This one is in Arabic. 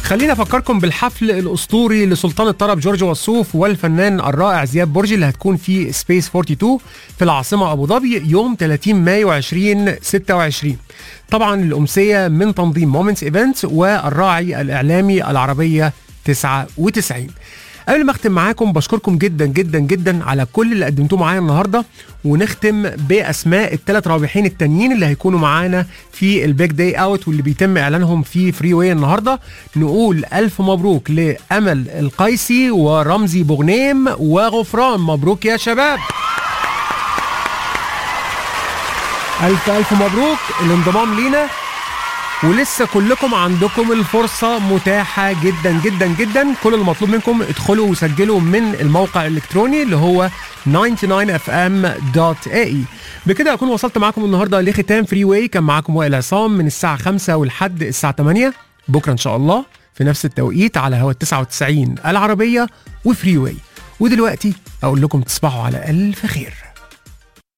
خلينا افكركم بالحفل الاسطوري لسلطان الطرب جورج وسوف والفنان الرائع زياد برجي اللي هتكون في سبيس 42 في العاصمه ابو ظبي يوم 30 مايو 2026. طبعا الامسيه من تنظيم مومنتس ايفنتس والراعي الاعلامي العربيه 99. قبل ما اختم معاكم بشكركم جدا جدا جدا على كل اللي قدمتوه معايا النهارده، ونختم باسماء الثلاث رابحين التانيين اللي هيكونوا معانا في البيج داي اوت واللي بيتم اعلانهم في فري واي النهارده. نقول الف مبروك لامل القيسي ورمزي بوغنيم وغفران. مبروك يا شباب، الف الف مبروك الانضمام لينا، ولسه كلكم عندكم الفرصة متاحة جدا جدا جدا. كل المطلوب منكم ادخلوا وسجلوا من الموقع الالكتروني اللي هو 99fm.ae. بكده اكون وصلت معاكم النهاردة لختام فري واي. كان معاكم وائل عصام من الساعة 5 ولحد الساعة 8 بكرة ان شاء الله في نفس التوقيت على هوا 99 العربية وفري واي. ودلوقتي اقول لكم تصبحوا على الف خير.